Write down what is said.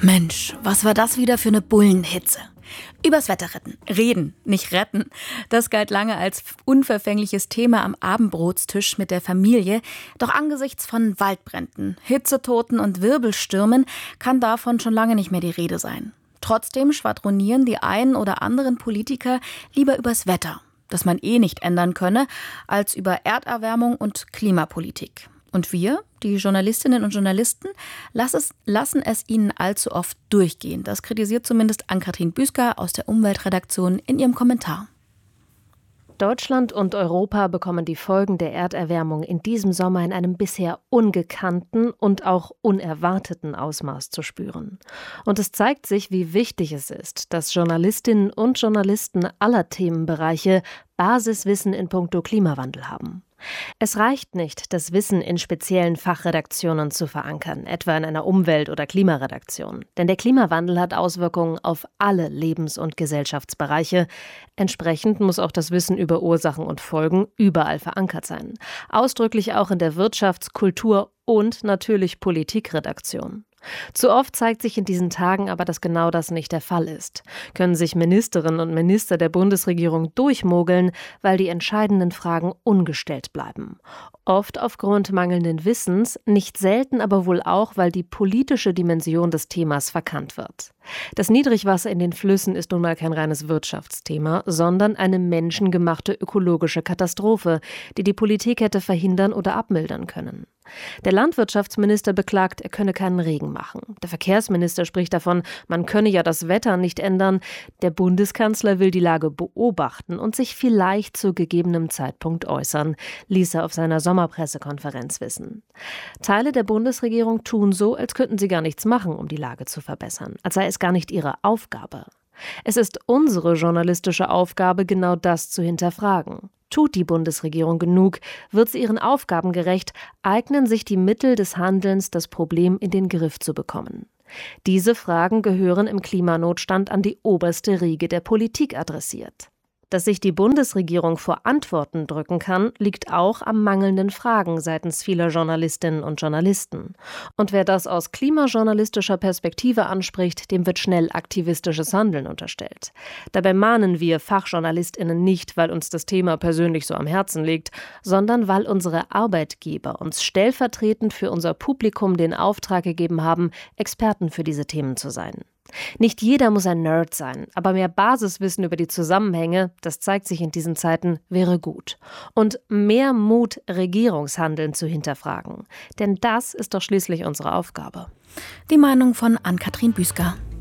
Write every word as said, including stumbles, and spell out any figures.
Mensch, was war das wieder für eine Bullenhitze? Übers Wetter retten. Reden, nicht retten. Das galt lange als unverfängliches Thema am Abendbrotstisch mit der Familie. Doch angesichts von Waldbränden, Hitzetoten und Wirbelstürmen kann davon schon lange nicht mehr die Rede sein. Trotzdem schwadronieren die einen oder anderen Politiker lieber übers Wetter, das man eh nicht ändern könne, als über Erderwärmung und Klimapolitik. Und wir, die Journalistinnen und Journalisten, lassen es ihnen allzu oft durchgehen. Das kritisiert zumindest Ann-Kathrin Büsker aus der Umweltredaktion in ihrem Kommentar. Deutschland und Europa bekommen die Folgen der Erderwärmung in diesem Sommer in einem bisher ungekannten und auch unerwarteten Ausmaß zu spüren. Und es zeigt sich, wie wichtig es ist, dass Journalistinnen und Journalisten aller Themenbereiche Basiswissen in puncto Klimawandel haben. Es reicht nicht, das Wissen in speziellen Fachredaktionen zu verankern, etwa in einer Umwelt- oder Klimaredaktion. Denn der Klimawandel hat Auswirkungen auf alle Lebens- und Gesellschaftsbereiche. Entsprechend muss auch das Wissen über Ursachen und Folgen überall verankert sein. Ausdrücklich auch in der Wirtschafts-, Kultur- und natürlich Politikredaktion. Zu oft zeigt sich in diesen Tagen aber, dass genau das nicht der Fall ist. Können sich Ministerinnen und Minister der Bundesregierung durchmogeln, weil die entscheidenden Fragen ungestellt bleiben. Oft aufgrund mangelnden Wissens, nicht selten aber wohl auch, weil die politische Dimension des Themas verkannt wird. Das Niedrigwasser in den Flüssen ist nun mal kein reines Wirtschaftsthema, sondern eine menschengemachte ökologische Katastrophe, die die Politik hätte verhindern oder abmildern können. Der Landwirtschaftsminister beklagt, er könne keinen Regen machen. Der Verkehrsminister spricht davon, man könne ja das Wetter nicht ändern. Der Bundeskanzler will die Lage beobachten und sich vielleicht zu gegebenem Zeitpunkt äußern, ließ er auf seiner Sommerpressekonferenz wissen. Teile der Bundesregierung tun so, als könnten sie gar nichts machen, um die Lage zu verbessern, als sei es gar nicht ihre Aufgabe. Es ist unsere journalistische Aufgabe, genau das zu hinterfragen. Tut die Bundesregierung genug? Wird sie ihren Aufgaben gerecht? Eignen sich die Mittel des Handelns, das Problem in den Griff zu bekommen? Diese Fragen gehören im Klimanotstand an die oberste Riege der Politik adressiert. Dass sich die Bundesregierung vor Antworten drücken kann, liegt auch am mangelnden Fragen seitens vieler Journalistinnen und Journalisten. Und wer das aus klimajournalistischer Perspektive anspricht, dem wird schnell aktivistisches Handeln unterstellt. Dabei mahnen wir FachjournalistInnen nicht, weil uns das Thema persönlich so am Herzen liegt, sondern weil unsere Arbeitgeber uns stellvertretend für unser Publikum den Auftrag gegeben haben, Experten für diese Themen zu sein. Nicht jeder muss ein Nerd sein, aber mehr Basiswissen über die Zusammenhänge, das zeigt sich in diesen Zeiten, wäre gut. Und mehr Mut, Regierungshandeln zu hinterfragen. Denn das ist doch schließlich unsere Aufgabe. Die Meinung von Ann-Kathrin Büsker.